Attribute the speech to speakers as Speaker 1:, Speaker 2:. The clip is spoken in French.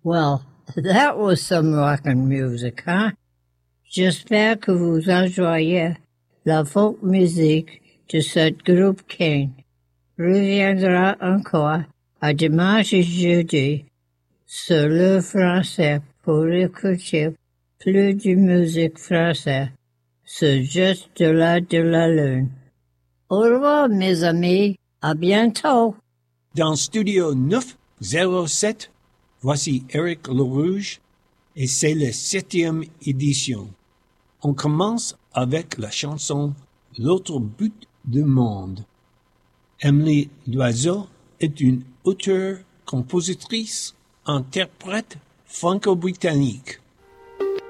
Speaker 1: Well, that was some rockin' music, huh? J'espère que vous enjoyez la folk musique de ce groupe King. Reviendra encore à dimanche et jeudi sur le français pour écouter plus de musique française sur Juste de la Lune. Au revoir, mes amis. À bientôt.
Speaker 2: Dans Studio 907, voici Éric Lerouge et c'est la 7e édition. On commence avec la chanson L'autre bout du monde. Emily Loiseau est une auteure, compositrice, interprète franco-britannique.